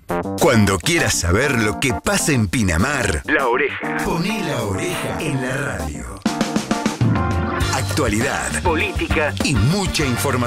Cuando quieras saber lo que pasa en Pinamar, La Oreja. Poné La Oreja en la radio. Actualidad, política y mucha información.